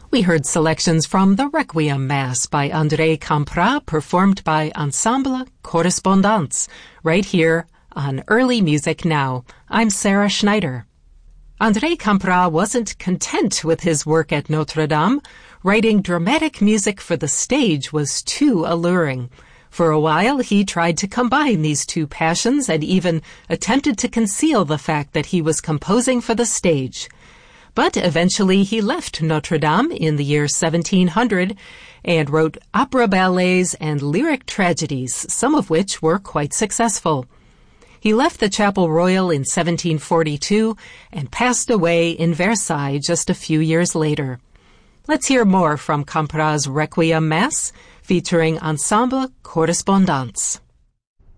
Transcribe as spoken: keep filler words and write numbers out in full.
We heard selections from the Requiem Mass by André Campra, performed by Ensemble Correspondance, right here on Early Music Now. I'm Sarah Schneider. André Campra wasn't content with his work at Notre Dame. Writing dramatic music for the stage was too alluring. For a while, he tried to combine these two passions and even attempted to conceal the fact that he was composing for the stage. But eventually he left Notre Dame in the year seventeen hundred and wrote opera ballets and lyric tragedies, some of which were quite successful. He left the Chapel Royal in seventeen forty-two and passed away in Versailles just a few years later. Let's hear more from Campra's Requiem Mass, featuring Ensemble Correspondance.